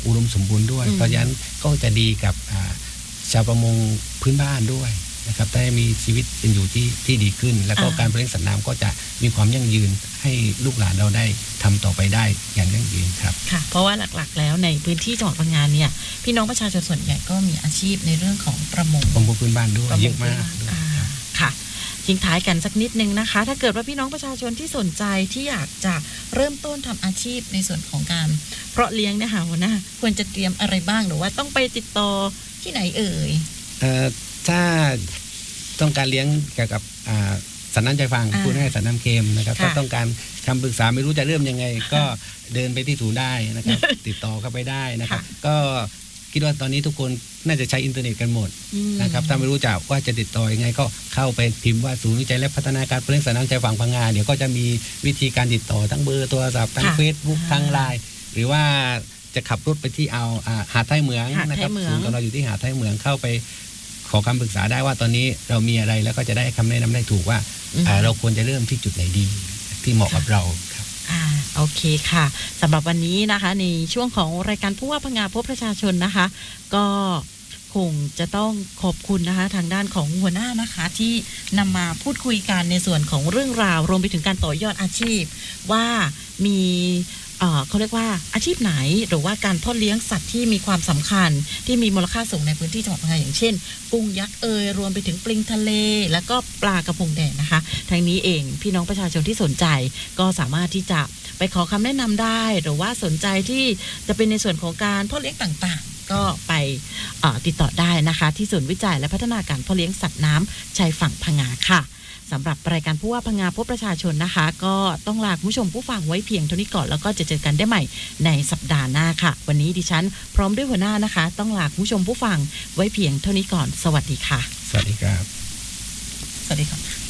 อุดมสมบูรณ์ด้วยเพราะฉะนั้นก็จะดีกับชาวประมงพื้นบ้านด้วยนะครับได้มีชีวิตเป็นอยู่ที่ดีขึ้นแล้วก็การเลี้ยงสัตว์น้ำก็จะมีความยั่งยืนให้ลูกหลานเราได้ทำต่อไปได้อย่างยั่งยืนครับค่ะเพราะว่าหลักๆแล้วในพื้นที่จังหวัดพังงาเนี่ยพี่น้องประชาชนส่วนใหญ่ก็มีอาชีพในเรื่องของประมงพื้นบ้านด้วยเยอะมากค่ะทิ้งท้ายกันสักนิดนึงนะคะถ้าเกิดว่าพี่น้องประชาชนที่สนใจที่อยากจะเริ่มต้นทำอาชีพในส่วนของการเพาะเลี้ยงเนี่ยค่ะหัวหน้าควรจะเตรียมอะไรบ้างหรือว่าต้องไปติดต่อที่ไหนเอ่ยถ้าต้องการเลี้ยงเกี่ยวกับสัตว์น้ำใจฟังพูดง่ายสัตว์น้ำเค็มนะครับถ้าต้องการคำปรึกษาไม่รู้จะเริ่มยังไงก็เดินไปที่ศูนย์ได้นะครับ ติดต่อเข้าไปได้นะครับก็คิดว่าตอนนี้ทุกคนน่าจะใช้อินเทอร์เน็ตกันหมดนะครับถ้าไม่รู้จักว่าจะติดต่อยังไงก็เข้าไปพิมพ์ว่าศูนย์วิจัยและพัฒนาการเลี้ยงสัตว์น้ำใจฝั่งพังงาเดี๋ยวก็จะมีวิธีการติดต่อทั้งเบอร์โทรศัพท์ทั้ง Facebook ทั้ง LINE หรือว่าจะขับรถไปที่หาดท้ายเหมืองนะครับศูนย์ของเราอยู่ที่หาดท้ายเหมืองเข้าไปขอคำปรึกษาได้ว่าตอนนี้เรามีอะไรแล้วก็จะได้คำแนะนำได้ถูกว่าเราควรจะเริ่มที่จุดไหนดีที่เหมาะกับเราครับโอเคค่ะสำหรับวันนี้นะคะในช่วงของรายการผู้ว่าพังงาพบประชาชนนะคะก็คงจะต้องขอบคุณนะคะทางด้านของหัวหน้านะคะที่นำมาพูดคุยกันในส่วนของเรื่องราวรวมไปถึงการต่อยอดอาชีพว่ามีเขาเรียกว่าอาชีพไหนหรือว่าการเพาะเลี้ยงสัตว์ที่มีความสำคัญที่มีมูลค่าสูงในพื้นที่จังหวัดพังงาอย่างเช่นกุ้งยักษ์รวมไปถึงปลิงทะเลแล้วก็ปลากระพงแดงนะคะทางนี้เองพี่น้องประชาชนที่สนใจก็สามารถที่จะไปขอคำแนะนำได้หรือว่าสนใจที่จะเป็นในส่วนของการเพาะเลี้ยงต่างๆก็ไปติดต่อได้นะคะที่ศูนย์วิจัยและพัฒนาการเพาะเลี้ยงสัตว์น้ำชายฝั่งพังงาค่ะสำหรับรายการผู้ว่าพังงาพบประชาชนนะคะก็ต้องลาคุณผู้ชมผู้ฟังไว้เพียงเท่านี้ก่อนแล้วก็จะเจอกันได้ใหม่ในสัปดาห์หน้าค่ะวันนี้ดิฉันพร้อมด้วยหัวหน้านะคะต้องลาคุณผู้ชมผู้ฟังไว้เพียงเท่านี้ก่อนสวัสดีค่ะสวัสดีครับสวัสดีค่ะ